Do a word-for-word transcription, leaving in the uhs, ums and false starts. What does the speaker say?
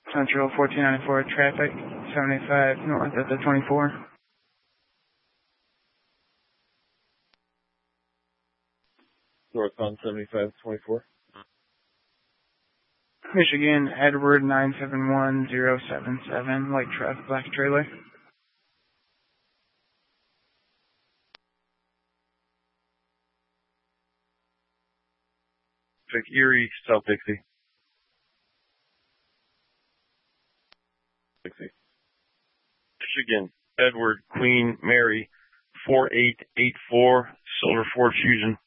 Central fourteen ninety-four, traffic seventy-five north at the twenty-four. Northbound seventy-five twenty-four. Michigan, Edward nine seven one zero seven seven, light truck, black trailer. Erie, South Dixie. Dixie. Michigan, Edward, Queen, Mary, four eight eight four, Silver Ford Fusion.